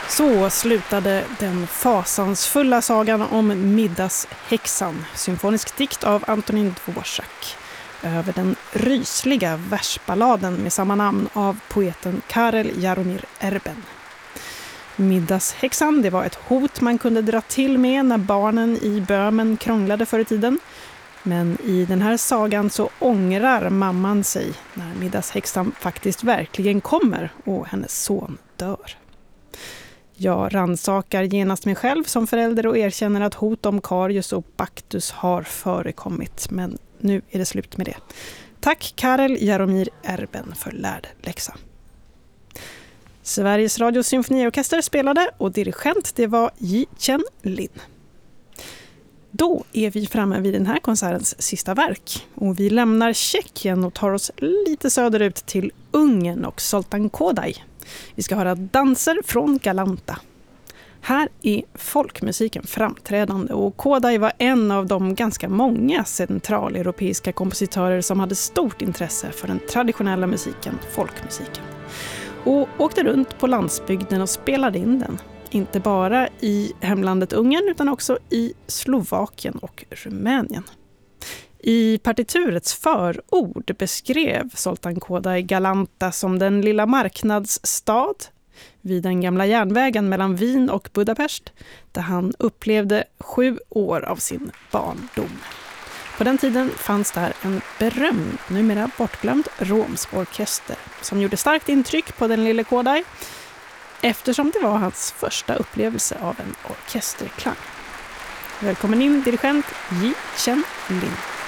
Så slutade den fasansfulla sagan om middagshäxan, symfonisk dikt av Antonin Dvořák, över den rysliga versballaden med samma namn av poeten Karel Jaromír Erben. Middagshäxan, det var ett hot man kunde dra till med när barnen i Böhmen krånglade förr i tiden. Men i den här sagan så ångrar mamman sig när middagshäxan faktiskt verkligen kommer och hennes son dör. Jag rannsakar genast mig själv som förälder och erkänner att hot om Karius och Baktus har förekommit. Men nu är det slut med det. Tack Karel Jaromír Erben för lärd läxa. Sveriges Radios symfoniorkester spelade och dirigent det var Yi-Chen Lin. Då är vi framme vid den här konsertens sista verk och vi lämnar Tjeckien och tar oss lite söderut till Ungern och Zoltán Kodály. Vi ska höra danser från Galanta. Här är folkmusiken framträdande och Kodály var en av de ganska många centraleuropeiska kompositörer som hade stort intresse för den traditionella musiken, folkmusiken. Och åkte runt på landsbygden och spelade in den. Inte bara i hemlandet Ungern utan också i Slovakien och Rumänien. I partiturets förord beskrev Zoltán Kodály Galanta som den lilla marknadsstad vid den gamla järnvägen mellan Wien och Budapest där han upplevde 7 år av sin barndom. På den tiden fanns där en berömd, numera bortglömd romsk orkester som gjorde starkt intryck på den lille Kodály eftersom det var hans första upplevelse av en orkesterklang. Välkommen in dirigent Yi-Chen Lin.